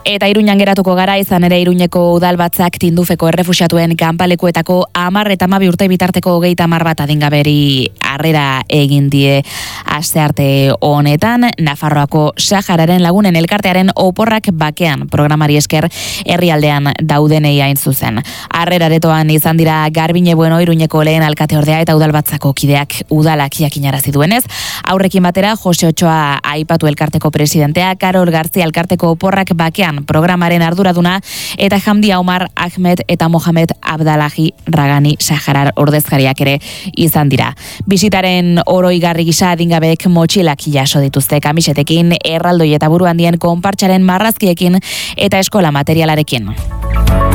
Eta Iruñan geratuko gara, izan ere Iruñeko udalbatzak Tindufeko errefuxiatuen kanpalekuetako 10 eta 12 urte bitarteko 30 bat adingaberi harrera egin die astearte honetan. Nafarroako Sahararen lagunen elkartearen oporrak bakean programari esker herrialdean daudenei hain zuzen. Harrera aretoan izan dira Garbine Bueno Iruñeko lehen alkateordea eta udalbatzako kideak udalak jakinarazi duenez. Aurrekin batera Jose Otxoa aipatu elkarteko presidentea, Karol Garzia elkarteko oporrak bakean programaren arduraduna eta Hamdi Omar Ahmed eta Mohamed Abdallahi Ragani Saharar ordezkariak ere izan dira. Bisitaren oroigarri gisa adingabeek motxilak jaso dituzte kamisetekin, erraldoi eta buru handien konpartsaren marrazkiekin eta eskola materialarekin.